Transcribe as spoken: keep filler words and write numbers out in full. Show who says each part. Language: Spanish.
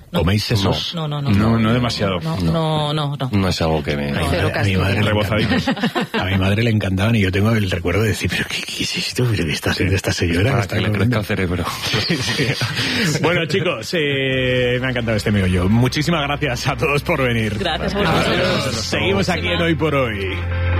Speaker 1: no. ¿Coméis sesos?
Speaker 2: No, no, no.
Speaker 1: No, no, no demasiado.
Speaker 2: No, no, no. No,
Speaker 3: no es algo que me...
Speaker 2: No, a,
Speaker 1: a, mi madre
Speaker 3: rebozaditos.
Speaker 1: a mi madre le encantaban y yo tengo el recuerdo de decir, pero ¿qué, qué es esto? ¿Pero qué está haciendo esta señora?
Speaker 3: Para que, que le crezca el cerebro.
Speaker 1: Sí, sí. Bueno, chicos, eh, me ha encantado este meollo. Muchísimas gracias a todos por venir.
Speaker 2: Gracias a vosotros.
Speaker 1: Seguimos aquí en Hoy por Hoy.